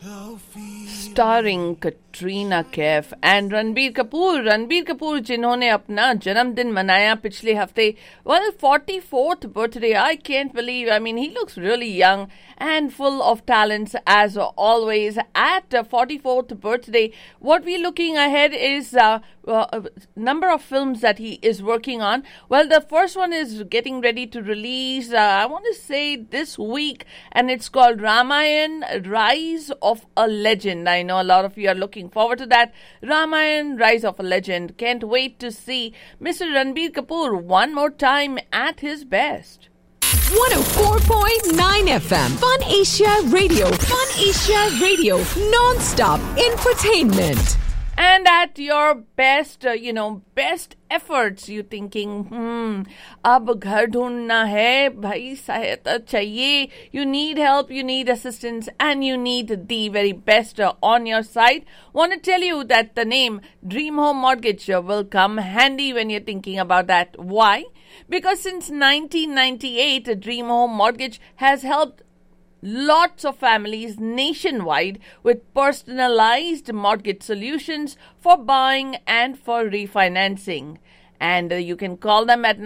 Starring Katrina Kaif and Ranbir Kapoor. Ranbir Kapoor जिन्होंने अपना जन्मदिन मनाया पिछले हफ्ते. Well, 44th birthday. I can't believe. I mean, he looks really young and full of talents as always. At 44th birthday, what we're looking ahead is number of films that he is working on. Well, the first one is getting ready to release, I want to say this week, and it's called Ramayan, Rise of a Legend. I know a lot of you are looking forward to that. Ramayan, Rise of a Legend. Can't wait to see Mr. Ranbir Kapoor one more time at his best. 104.9 FM Fun Asia Radio. Fun Asia Radio. Non-stop infotainment. And at your best, best efforts, you thinking, अब घर ढूंढना है, भाई सहायता चाहिए. You need help, you need assistance, and you need the very best on your side. Want to tell you that the name Dream Home Mortgage will come handy when you're thinking about that. Why? Because since 1998, Dream Home Mortgage has helped lots of families nationwide with personalized mortgage solutions for buying and for refinancing. And you can call them at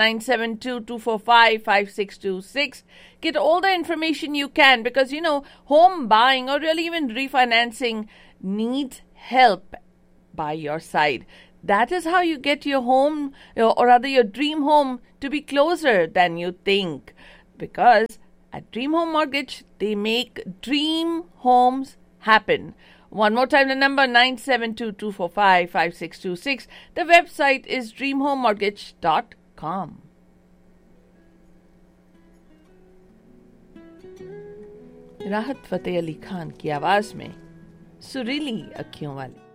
972-245-5626. Get all the information you can because, home buying or really even refinancing needs help by your side. That is how you get your home, or rather your dream home, to be closer than you think. Because at Dream Home Mortgage, they make dream homes happen. One more time, the number 972-245-5626. The website is dreamhomemortgage.com. राहत फतेह अली खान की आवाज में सुरीली अखियों वाली.